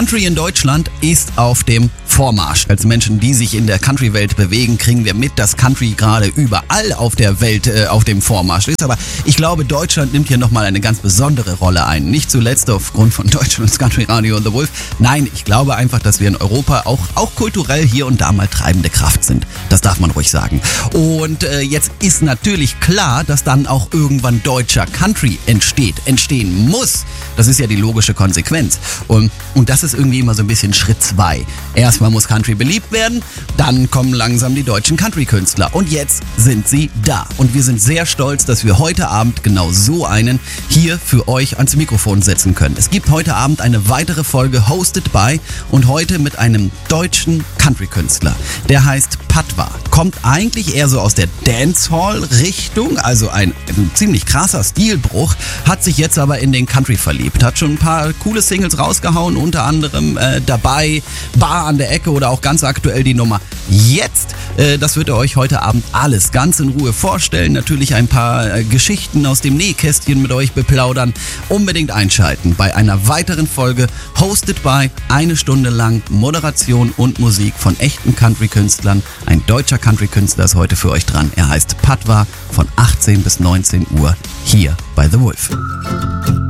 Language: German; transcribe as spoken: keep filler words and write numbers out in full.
Country in Deutschland ist auf dem Vormarsch. Als Menschen, die sich in der Country-Welt bewegen, kriegen wir mit, dass Country gerade überall auf der Welt äh, auf dem Vormarsch ist. Aber ich glaube, Deutschland nimmt hier nochmal eine ganz besondere Rolle ein. Nicht zuletzt aufgrund von Deutschlands Country Radio und The Wolf. Nein, ich glaube einfach, dass wir in Europa auch, auch kulturell hier und da mal treibende Kraft sind. Das darf man ruhig sagen. Und äh, jetzt ist natürlich klar, dass dann auch irgendwann deutscher Country entsteht, entstehen muss. Das ist ja die logische Konsequenz. Und, und das ist irgendwie immer so ein bisschen Schritt zwei. Erstmal muss Country beliebt werden, dann kommen langsam die deutschen Country-Künstler. Und jetzt sind sie da. Und wir sind sehr stolz, dass wir heute Abend genau so einen hier für euch ans Mikrofon setzen können. Es gibt heute Abend eine weitere Folge Hosted by und heute mit einem deutschen Country-Künstler. Der heißt Patwa. Kommt eigentlich eher so aus der Dancehall-Richtung, also ein, ein ziemlich krasser Stilbruch, hat sich jetzt aber in den Country verliebt. Hat schon ein paar coole Singles rausgehauen, unter anderem äh, dabei Bar an der Ecke oder auch ganz aktuell die Nummer Jetzt. Äh, das wird er euch heute Abend alles ganz in Ruhe vorstellen. Natürlich ein paar äh, Geschichten aus dem Nähkästchen mit euch beplaudern. Unbedingt einschalten bei einer weiteren Folge Hosted by. Eine Stunde lang Moderation und Musik von echten Country-Künstlern. Ein deutscher Country-Künstler ist heute für euch dran. Er heißt Patwa von achtzehn bis neunzehn Uhr hier bei The Wolf.